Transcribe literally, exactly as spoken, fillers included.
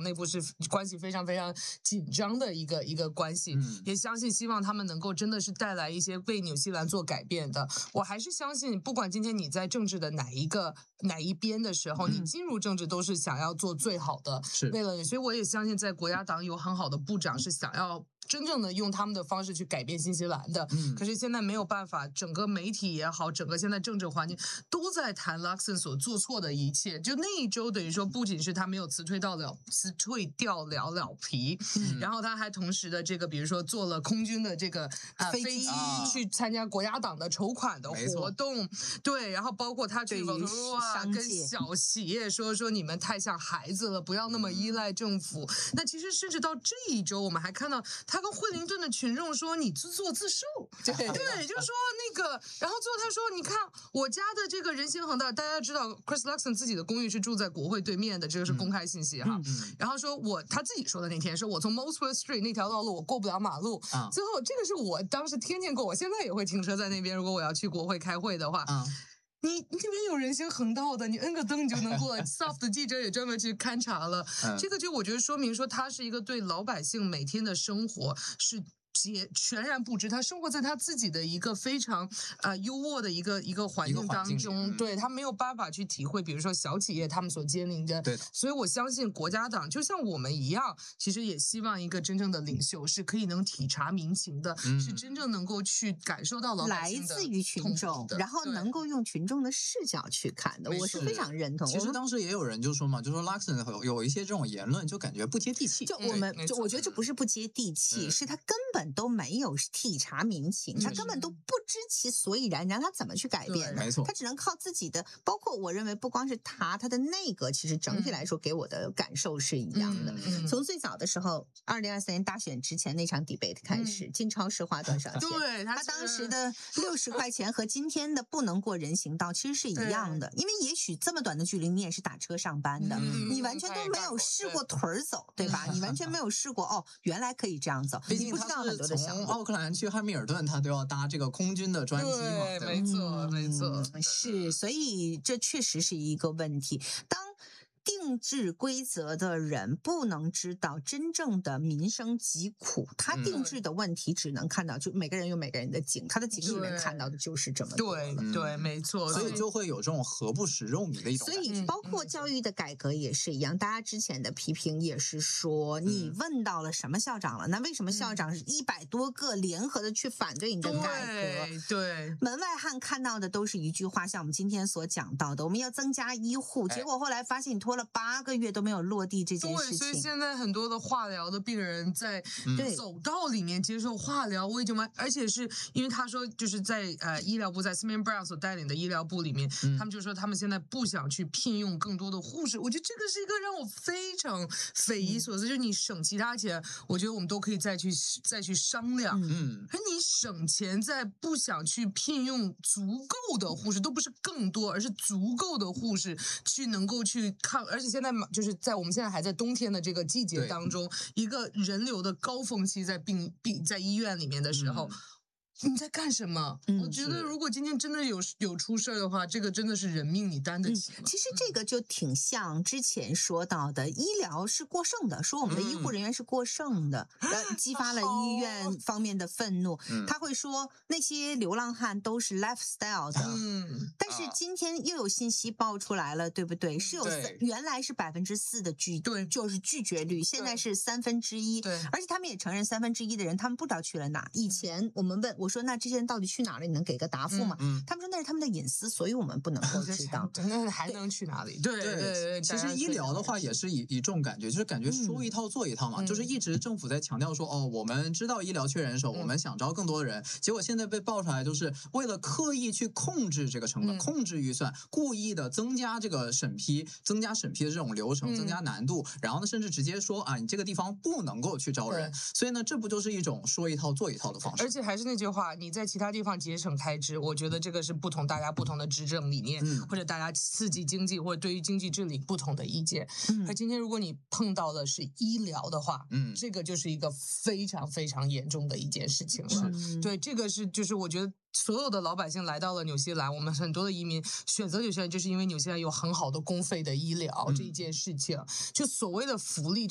党内部是关系非常非常紧张的一个一个关系， 嗯、 也相信希望他们能够真的是带来一些为纽西兰做改变的。我还是相信，不管今天你在政治的哪一个哪一边的时候， 嗯、 你进入政治都是想要做最好的， 是为了，所以我也相信，在国家党有很好的部长是想要真正的用他们的方式去改变新西兰的， 嗯， 可是现在没有办法，整个媒体也好，整个现在政治环境都在谈 Luxon 所做错的一切。就那一周，等于说不仅是他没有辞退到了辞退掉了了皮，嗯、然后他还同时的这个，比如说做了空军的这个呃飞机去参加国家党的筹款的活动，对，然后包括他去哇跟小企业说说你们太像孩子了，不要那么依赖政府。嗯、那其实甚至到这一周，我们还看到他跟惠灵顿的群众说你自作自受，对对，就是说那个，然后最后他说你看我家的这个人行横道，大家知道 Chris Luxon 自己的公寓是住在国会对面的，这个是公开信息哈。 嗯嗯、 然后说我他自己说的那天说我从 Molesworth Street 那条道路我过不了马路， 嗯、 最后这个是我当时天天过，我现在也会停车在那边，如果我要去国会开会的话。 嗯你那边有人行横道的，你摁个灯你就能过。S O F 的记者也专门去勘察了， 嗯、 这个就我觉得说明说他是一个对老百姓每天的生活是全全然不知，他生活在他自己的一个非常呃优渥的一个一个环境当中， 嗯、 对他没有办法去体会，比如说小企业他们所经历的。 对的， 所以我相信国家党就像我们一样，其实也希望一个真正的领袖是可以能体察民情的， 嗯、 是真正能够去感受到老百姓的来自于群众，然后能够用群众的视角去看的，我是非常认同。 其实当时也有人就说嘛，就说 Luxon 有一些这种言论就感觉不接地气， 就我们就我觉得这不是不接地气， 嗯、 是他根本都没有体察民情，他根本都不知其所以然，让他怎么去改变呢？ 没错， 他只能靠自己的。包括我认为，不光是他，他的内阁其实整体来说给我的感受是一样的。 嗯嗯、 从最早的时候，二零二四年大选之前那场 debate 开始，嗯、进超市花多少钱？ 对， 他当时的六十块钱和今天的不能过人行道其实是一样的，因为也许这么短的距离你也是打车上班的， 嗯、 你完全都没有试过腿儿走，对吧？你完全没有试过哦，原来可以这样走，你不知道很多的想法。 从奥克兰去汉密尔顿，他都要搭这个空军的专机嘛？ 对，没错，没错， 是，所以这确实是一个问题。当定制规则的人不能知道真正的民生疾苦，他定制的问题只能看到，就每个人有每个人的井，他的井里面看到的就是这么多。 对对，没错， 所以就会有这种何不食肉糜的一种。 所以包括教育的改革也是一样，大家之前的批评也是说，你问到了什么校长了？那为什么校长是一百多个联合的去反对你的改革？ 对， 门外汉看到的都是一句话，像我们今天所讲到的，我们要增加医护，结果后来发现你拖了八个月都没有落地这件事情。 对，所以现在很多的化疗的病人在走道里面接受化疗，我已经完，而且是因为他说就是在呃医疗部，在 Simon Brown 所带领的医疗部里面， 嗯、 他们就说他们现在不想去聘用更多的护士。我觉得这个是一个让我非常匪夷所思，嗯、就是你省其他钱，我觉得我们都可以再去再去商量。 嗯， 而你省钱在不想去聘用足够的护士，都不是更多，而是足够的护士去能够去看，而且现在就是在我们现在还在冬天的这个季节当中，一个人流的高峰期，在病病在医院里面的时候。嗯你在干什么？嗯、我觉得如果今天真的有有出事的话，这个真的是人命你担得起吗？ 嗯、其实这个就挺像之前说到的，医疗是过剩的，说我们的医护人员是过剩的，然后、嗯、激发了医院方面的愤怒。 嗯、 他会说那些流浪汉都是 lifestyle 的， 嗯， 但是今天又有信息爆出来了，对不对？是有原来是百分之四的拒对，就是拒绝率，现在是三分之一。 对， 而且他们也承认三分之一的人他们不知道去了哪。以前我们问我。说那这些人到底去哪了？你能给个答复吗？ 嗯嗯、 他们说那是他们的隐私，所以我们不能够知道。 那还能去哪里？对对 对, 对。 其实医疗的话也是以一种感觉，就是感觉说一套做一套嘛。嗯、就是一直政府在强调说，哦，我们知道医疗缺人手，嗯、我们想招更多的人。结果现在被爆出来，就是为了刻意去控制这个成本，嗯、控制预算，故意的增加这个审批，增加审批的这种流程，嗯、增加难度。然后呢，甚至直接说啊，你这个地方不能够去招人。所以呢，这不就是一种说一套做一套的方式？ 而且还是那句话，你在其他地方节省开支，我觉得这个是不同大家不同的执政理念， 嗯、 或者大家刺激经济或者对于经济治理不同的意见。 嗯、 而今天如果你碰到的是医疗的话， 嗯， 这个就是一个非常非常严重的一件事情了。 嗯、 对，这个是就是我觉得。所有的老百姓来到了纽西兰，我们很多的移民选择纽西兰，就是因为纽西兰有很好的公费的医疗、嗯、这一件事情。就所谓的福利，